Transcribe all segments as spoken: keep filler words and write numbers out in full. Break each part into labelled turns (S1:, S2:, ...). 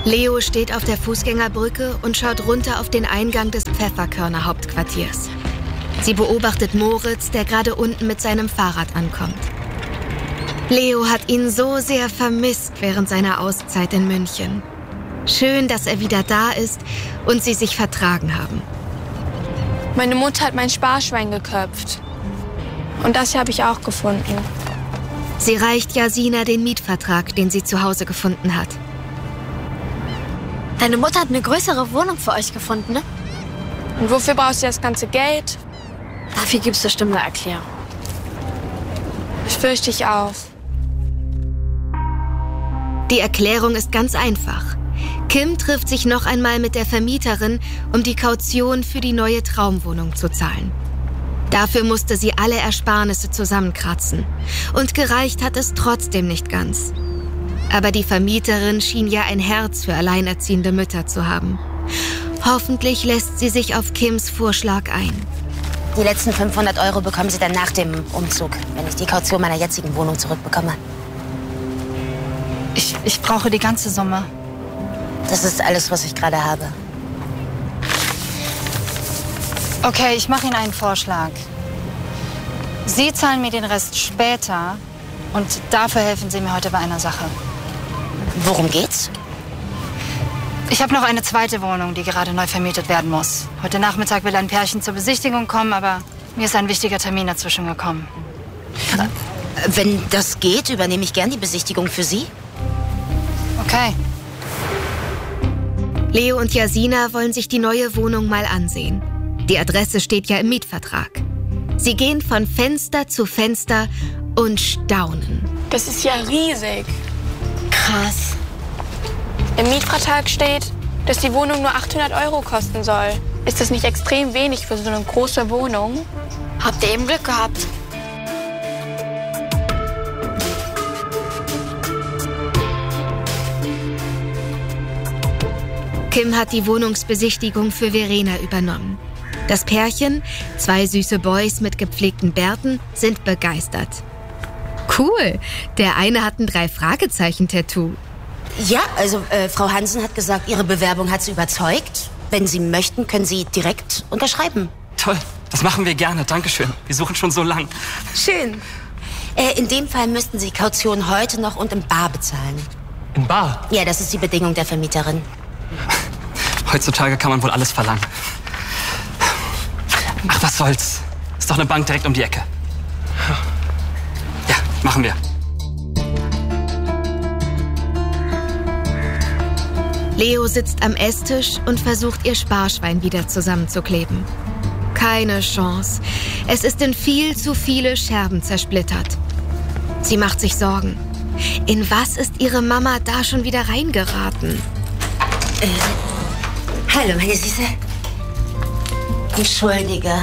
S1: Leo steht auf der Fußgängerbrücke und schaut runter auf den Eingang des Pfefferkörner-Hauptquartiers. Sie beobachtet Moritz, der gerade unten mit seinem Fahrrad ankommt. Leo hat ihn so sehr vermisst während seiner Auszeit in München. Schön, dass er wieder da ist und sie sich vertragen haben.
S2: Meine Mutter hat mein Sparschwein geköpft. Und das hier habe ich auch gefunden.
S1: Sie reicht Jasina den Mietvertrag, den sie zu Hause gefunden hat.
S3: Deine Mutter hat eine größere Wohnung für euch gefunden, ne?
S2: Und wofür brauchst du das ganze Geld?
S3: Dafür gibt's bestimmt eine Erklärung.
S2: Ich fürchte ich auch.
S1: Die Erklärung ist ganz einfach. Kim trifft sich noch einmal mit der Vermieterin, um die Kaution für die neue Traumwohnung zu zahlen. Dafür musste sie alle Ersparnisse zusammenkratzen. Und gereicht hat es trotzdem nicht ganz. Aber die Vermieterin schien ja ein Herz für alleinerziehende Mütter zu haben. Hoffentlich lässt sie sich auf Kims Vorschlag ein.
S4: Die letzten fünfhundert Euro bekommen Sie dann nach dem Umzug, wenn ich die Kaution meiner jetzigen Wohnung zurückbekomme.
S5: Ich, ich brauche die ganze Summe.
S4: Das ist alles, was ich gerade habe.
S5: Okay, ich mache Ihnen einen Vorschlag. Sie zahlen mir den Rest später und dafür helfen Sie mir heute bei einer Sache.
S4: Worum geht's?
S5: Ich habe noch eine zweite Wohnung, die gerade neu vermietet werden muss. Heute Nachmittag will ein Pärchen zur Besichtigung kommen, aber mir ist ein wichtiger Termin dazwischen gekommen.
S4: Wenn das geht, übernehme ich gern die Besichtigung für Sie.
S5: Okay.
S1: Leo und Jasina wollen sich die neue Wohnung mal ansehen. Die Adresse steht ja im Mietvertrag. Sie gehen von Fenster zu Fenster und staunen.
S2: Das ist ja riesig.
S4: Krass.
S2: Im Mietvertrag steht, dass die Wohnung nur achthundert Euro kosten soll. Ist das nicht extrem wenig für so eine große Wohnung?
S3: Habt ihr eben Glück gehabt.
S1: Kim hat die Wohnungsbesichtigung für Verena übernommen. Das Pärchen, zwei süße Boys mit gepflegten Bärten, sind begeistert. Cool, der eine hat ein Drei-Fragezeichen-Tattoo.
S4: Ja, also äh, Frau Hansen hat gesagt, Ihre Bewerbung hat sie überzeugt. Wenn Sie möchten, können Sie direkt unterschreiben.
S6: Toll, das machen wir gerne. Dankeschön. Wir suchen schon so lang.
S4: Schön. Äh, in dem Fall müssten Sie Kaution heute noch und im Bar bezahlen.
S6: In Bar?
S4: Ja, das ist die Bedingung der Vermieterin.
S6: Heutzutage kann man wohl alles verlangen. Ach, was soll's. Ist doch eine Bank direkt um die Ecke. Ja, machen wir.
S1: Leo sitzt am Esstisch und versucht, ihr Sparschwein wieder zusammenzukleben. Keine Chance. Es ist in viel zu viele Scherben zersplittert. Sie macht sich Sorgen. In was ist ihre Mama da schon wieder reingeraten?
S4: Äh, hallo, meine Süße. Entschuldige.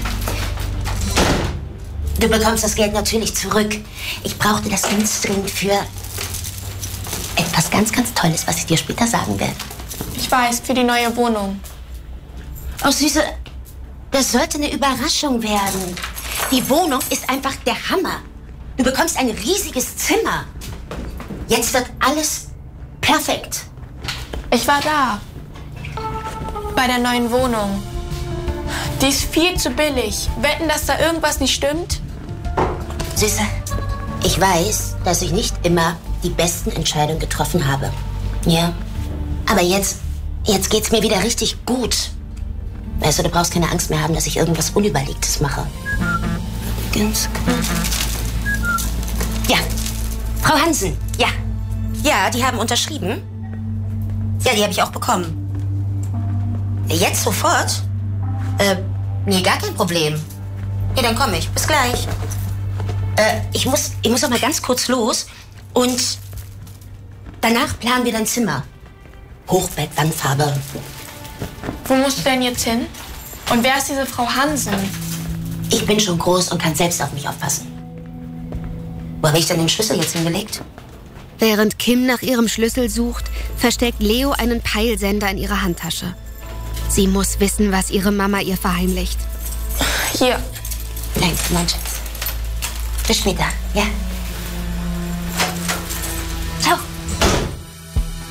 S4: Du bekommst das Geld natürlich zurück. Ich brauchte das ganz dringend für etwas ganz, ganz Tolles, was ich dir später sagen werde.
S2: Ich weiß, für die neue Wohnung.
S4: Oh, Süße, das sollte eine Überraschung werden. Die Wohnung ist einfach der Hammer. Du bekommst ein riesiges Zimmer. Jetzt wird alles perfekt.
S2: Ich war da. Bei der neuen Wohnung. Die ist viel zu billig. Wetten, dass da irgendwas nicht stimmt?
S4: Süße, ich weiß, dass ich nicht immer die besten Entscheidungen getroffen habe. Ja. Aber jetzt, jetzt geht's mir wieder richtig gut. Weißt du, du brauchst keine Angst mehr haben, dass ich irgendwas Unüberlegtes mache. Ganz genau. Ja. Frau Hansen, ja. Ja, die haben unterschrieben. Ja, die habe ich auch bekommen. Jetzt sofort? Äh, nee, gar kein Problem. Ja, dann komme ich. Bis gleich. Äh, ich muss, ich muss noch mal ganz kurz los. Und danach planen wir dein Zimmer. Hochbett, Wandfarbe.
S2: Wo musst du denn jetzt hin? Und wer ist diese Frau Hansen?
S4: Ich bin schon groß und kann selbst auf mich aufpassen. Wo habe ich denn den Schlüssel jetzt hingelegt?
S1: Während Kim nach ihrem Schlüssel sucht, versteckt Leo einen Peilsender in ihrer Handtasche. Sie muss wissen, was ihre Mama ihr verheimlicht.
S2: Hier.
S4: Danke, mein Schatz. Bis später, ja? Ciao.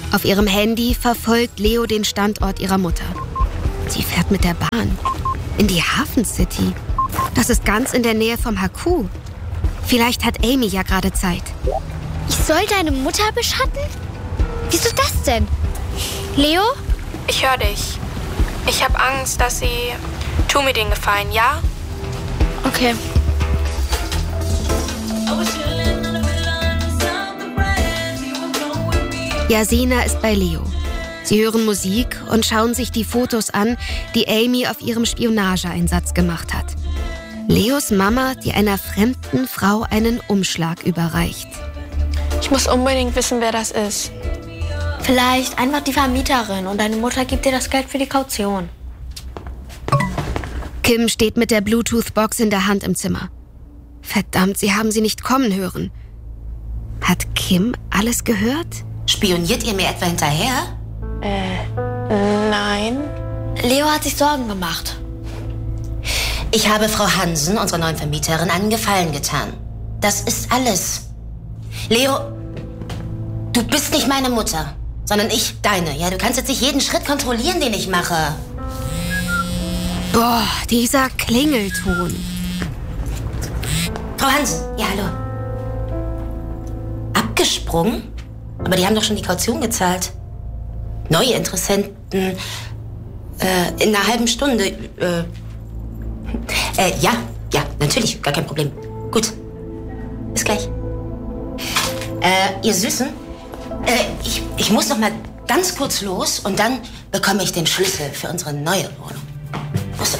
S1: Auf ihrem Handy verfolgt Leo den Standort ihrer Mutter. Sie fährt mit der Bahn in die Hafen City. Das ist ganz in der Nähe vom Haku. Vielleicht hat Amy ja gerade Zeit.
S3: Ich soll deine Mutter beschatten? Wieso das denn? Leo?
S2: Ich höre dich. Ich habe Angst, dass sie... Tu mir den Gefallen, ja?
S3: Okay.
S1: Yasina ist bei Leo. Sie hören Musik und schauen sich die Fotos an, die Amy auf ihrem Spionageeinsatz gemacht hat. Leos Mama, die einer fremden Frau einen Umschlag überreicht.
S2: Ich muss unbedingt wissen, wer das ist.
S3: Vielleicht einfach die Vermieterin und deine Mutter gibt dir das Geld für die Kaution.
S1: Kim steht mit der Bluetooth-Box in der Hand im Zimmer. Verdammt, sie haben sie nicht kommen hören. Hat Kim alles gehört?
S4: Spioniert ihr mir etwa hinterher?
S2: Äh, nein.
S3: Leo hat sich Sorgen gemacht.
S4: Ich habe Frau Hansen, unserer neuen Vermieterin, einen Gefallen getan. Das ist alles. Leo, du bist nicht meine Mutter, sondern ich deine. Ja, du kannst jetzt nicht jeden Schritt kontrollieren, den ich mache.
S1: Boah, dieser Klingelton.
S4: Frau Hansen, ja, hallo. Abgesprungen? Aber die haben doch schon die Kaution gezahlt. Neue Interessenten äh, in einer halben Stunde. Äh, äh, ja, ja, natürlich, gar kein Problem. Gut, bis gleich. Äh, ihr Süßen, äh, ich, ich muss noch mal ganz kurz los und dann bekomme ich den Schlüssel für unsere neue Wohnung. Los.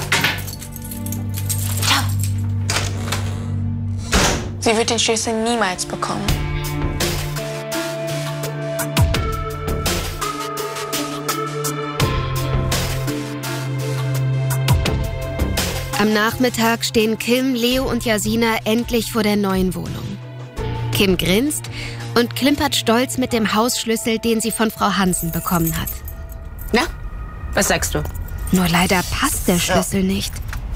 S4: Ciao.
S2: Sie wird den Schlüssel niemals bekommen.
S1: Am Nachmittag stehen Kim, Leo und Yasina endlich vor der neuen Wohnung. Kim grinst und klimpert stolz mit dem Hausschlüssel, den sie von Frau Hansen bekommen hat.
S4: Na, was sagst du?
S1: Nur leider passt der Schlüssel nicht.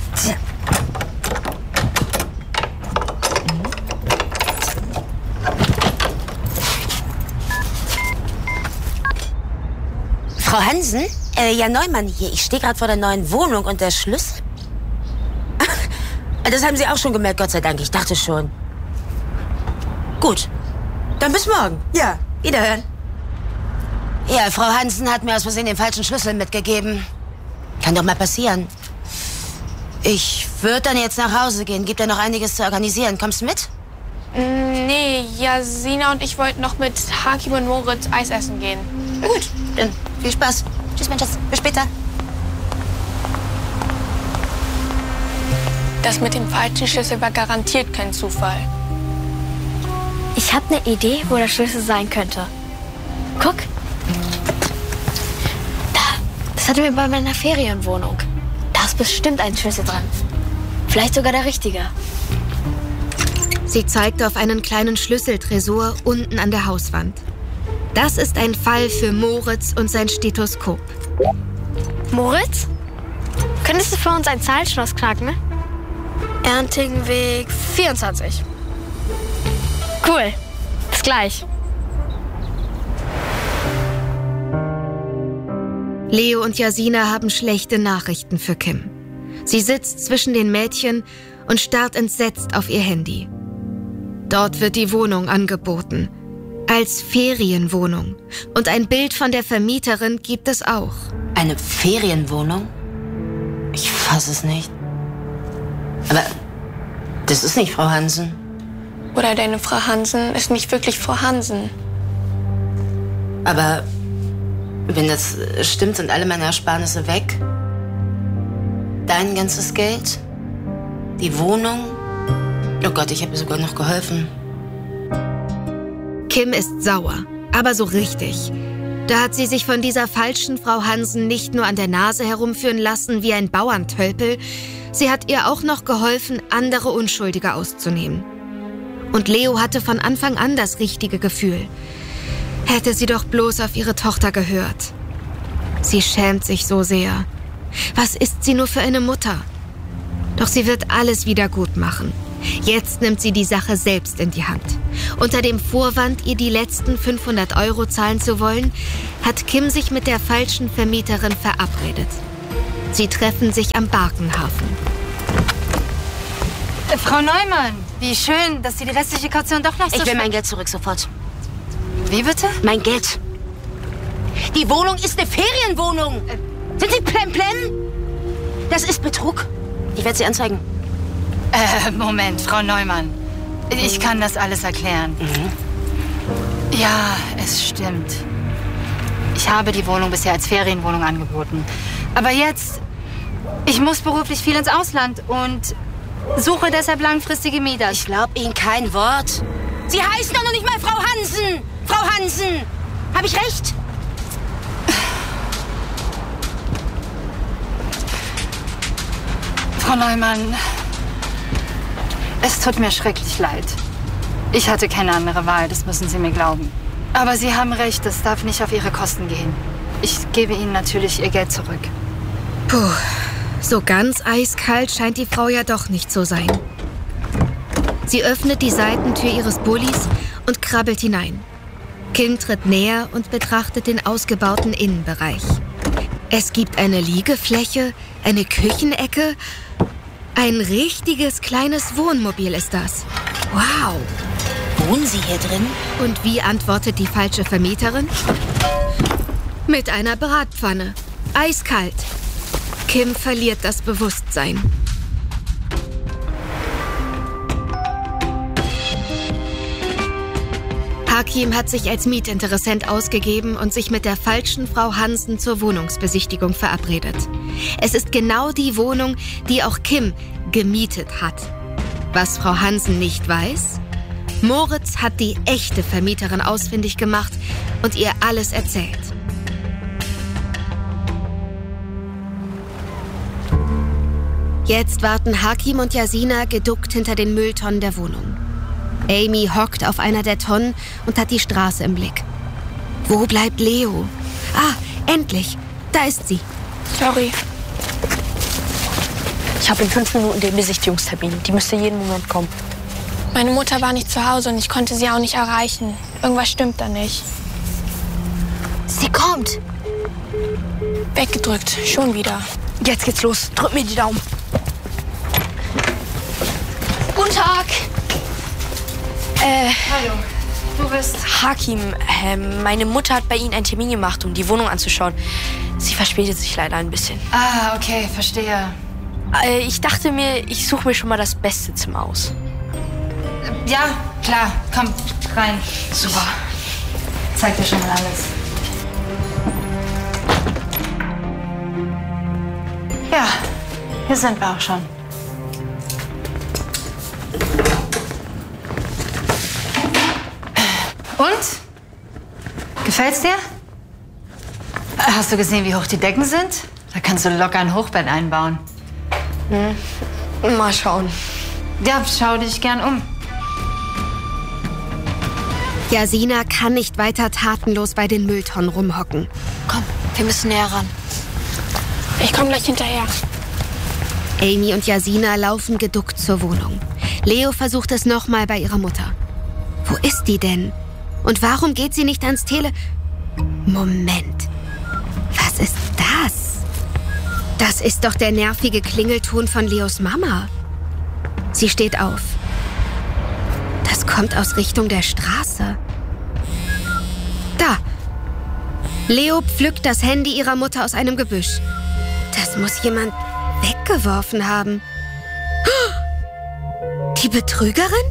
S4: Frau Hansen? Äh, ja, Neumann hier. Ich stehe gerade vor der neuen Wohnung und der Schlüssel... Das haben Sie auch schon gemerkt, Gott sei Dank. Ich dachte schon. Gut. Dann bis morgen. Ja, wiederhören. Ja, Frau Hansen hat mir aus Versehen den falschen Schlüssel mitgegeben. Kann doch mal passieren. Ich würde dann jetzt nach Hause gehen. Gibt ja noch einiges zu organisieren. Kommst du mit?
S2: Nee, Yasina und ich wollten noch mit Hakim und Moritz Eis essen gehen.
S4: Gut, dann viel Spaß. Tschüss, mein Schatz. Bis später.
S2: Das mit dem falschen Schlüssel war garantiert kein Zufall.
S3: Ich habe eine Idee, wo der Schlüssel sein könnte. Guck. Da. Das hatten wir bei meiner Ferienwohnung. Da ist bestimmt ein Schlüssel dran. Vielleicht sogar der richtige.
S1: Sie zeigt auf einen kleinen Schlüsseltresor unten an der Hauswand. Das ist ein Fall für Moritz und sein Stethoskop.
S3: Moritz? Könntest du für uns ein Zahlenschloss knacken? Erntingenweg vierundzwanzig. Cool. Bis gleich.
S1: Leo und Yasina haben schlechte Nachrichten für Kim. Sie sitzt zwischen den Mädchen und starrt entsetzt auf ihr Handy. Dort wird die Wohnung angeboten. Als Ferienwohnung. Und ein Bild von der Vermieterin gibt es auch.
S4: Eine Ferienwohnung? Ich fasse es nicht. Aber das ist nicht Frau Hansen.
S2: Oder deine Frau Hansen ist nicht wirklich Frau Hansen.
S4: Aber wenn das stimmt, sind alle meine Ersparnisse weg. Dein ganzes Geld, die Wohnung. Oh Gott, ich habe ihr sogar noch geholfen.
S1: Kim ist sauer, aber so richtig. Da hat sie sich von dieser falschen Frau Hansen nicht nur an der Nase herumführen lassen wie ein Bauerntölpel, sie hat ihr auch noch geholfen, andere Unschuldige auszunehmen. Und Leo hatte von Anfang an das richtige Gefühl. Hätte sie doch bloß auf ihre Tochter gehört. Sie schämt sich so sehr. Was ist sie nur für eine Mutter? Doch sie wird alles wieder gut machen. Jetzt nimmt sie die Sache selbst in die Hand. Unter dem Vorwand, ihr die letzten fünfhundert Euro zahlen zu wollen, hat Kim sich mit der falschen Vermieterin verabredet. Sie treffen sich am Barkenhafen.
S5: Äh, Frau Neumann, wie schön, dass Sie die restliche Kaution doch noch so...
S4: Ich will mein Geld zurück, sofort.
S5: Wie bitte?
S4: Mein Geld. Die Wohnung ist eine Ferienwohnung. Sind Sie plemplem? Das ist Betrug. Ich werde Sie anzeigen.
S5: Äh, Moment, Frau Neumann. Ich kann das alles erklären.
S4: Mhm.
S5: Ja, es stimmt. Ich habe die Wohnung bisher als Ferienwohnung angeboten. Aber jetzt, ich muss beruflich viel ins Ausland und suche deshalb langfristige Mieter.
S4: Ich glaube Ihnen kein Wort. Sie heißen doch noch nicht mal Frau Hansen. Frau Hansen, habe ich recht?
S5: Frau Neumann, es tut mir schrecklich leid. Ich hatte keine andere Wahl, das müssen Sie mir glauben. Aber Sie haben recht, das darf nicht auf Ihre Kosten gehen. Ich gebe Ihnen natürlich Ihr Geld zurück.
S1: Puh, so ganz eiskalt scheint die Frau ja doch nicht zu sein. Sie öffnet die Seitentür ihres Bullis und krabbelt hinein. Kim tritt näher und betrachtet den ausgebauten Innenbereich. Es gibt eine Liegefläche, eine Küchenecke. Ein richtiges kleines Wohnmobil ist das. Wow.
S4: Wohnen Sie hier drin?
S1: Und wie antwortet die falsche Vermieterin? Mit einer Bratpfanne. Eiskalt. Kim verliert das Bewusstsein. Hakim hat sich als Mietinteressent ausgegeben und sich mit der falschen Frau Hansen zur Wohnungsbesichtigung verabredet. Es ist genau die Wohnung, die auch Kim gemietet hat. Was Frau Hansen nicht weiß: Moritz hat die echte Vermieterin ausfindig gemacht und ihr alles erzählt. Jetzt warten Hakim und Yasina geduckt hinter den Mülltonnen der Wohnung. Amy hockt auf einer der Tonnen und hat die Straße im Blick. Wo bleibt Leo? Ah, endlich. Da ist sie.
S2: Sorry.
S3: Ich habe in fünf Minuten den Besichtigungstermin. Die müsste jeden Moment kommen.
S2: Meine Mutter war nicht zu Hause und ich konnte sie auch nicht erreichen. Irgendwas stimmt da nicht.
S3: Sie kommt.
S2: Weggedrückt. Schon wieder.
S3: Jetzt geht's los. Drück mir die Daumen. Guten Tag. Äh,
S5: Hallo, du bist...
S3: Hakim, äh, meine Mutter hat bei Ihnen einen Termin gemacht, um die Wohnung anzuschauen. Sie verspätet sich leider ein bisschen.
S5: Ah, okay, verstehe.
S3: Äh, ich dachte mir, ich suche mir schon mal das beste Zimmer aus.
S5: Ja, klar, komm, rein. Super. Ich zeig dir schon mal alles. Ja, hier sind wir auch schon. Und? Gefällt's dir? Hast du gesehen, wie hoch die Decken sind? Da kannst du locker ein Hochbett einbauen.
S3: Hm. Mal schauen.
S5: Ja, schau dich gern um.
S1: Yasina kann nicht weiter tatenlos bei den Mülltonnen rumhocken.
S3: Komm, wir müssen näher ran.
S2: Ich komme gleich hinterher.
S1: Amy und Yasina laufen geduckt zur Wohnung. Leo versucht es nochmal bei ihrer Mutter. Wo ist die denn? Und warum geht sie nicht ans Tele... Moment. Was ist das? Das ist doch der nervige Klingelton von Leos Mama. Sie steht auf. Das kommt aus Richtung der Straße. Da. Leo pflückt das Handy ihrer Mutter aus einem Gebüsch. Das muss jemand weggeworfen haben. Die Betrügerin?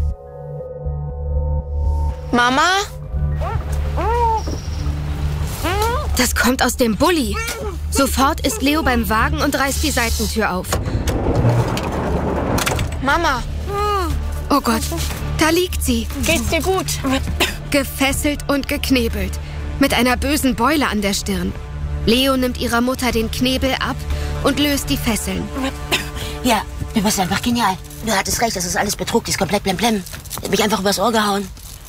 S2: Mama?
S1: Das kommt aus dem Bulli. Sofort ist Leo beim Wagen und reißt die Seitentür auf.
S2: Mama?
S1: Oh Gott, da liegt sie.
S2: Geht's dir gut?
S1: Gefesselt und geknebelt. Mit einer bösen Beule an der Stirn. Leo nimmt ihrer Mutter den Knebel ab und löst die Fesseln.
S4: Ja, du bist einfach genial. Du hattest recht, das ist alles Betrug, die ist komplett blemblem. Die hat mich einfach übers Ohr gehauen.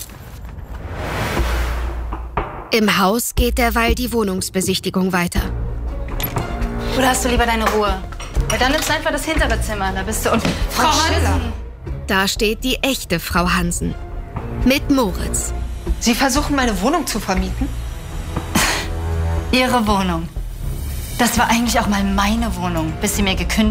S1: Im Haus geht derweil die Wohnungsbesichtigung weiter.
S5: Oder hast du lieber deine Ruhe? Ja, dann nimmst du einfach das hintere Zimmer. Da bist du und... Frau Hansen!
S1: Da steht die echte Frau Hansen. Mit Moritz.
S7: Sie versuchen, meine Wohnung zu vermieten?
S5: Ihre Wohnung. Das war eigentlich auch mal meine Wohnung, bis Sie mir gekündigt